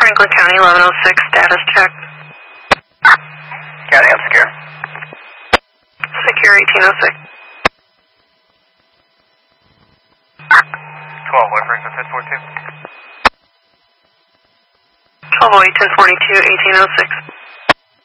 Franklin County, 1106, status check. County, I'm secure. Secure 1806. 12, what Franklin 1042? 1208, 1042, 1806.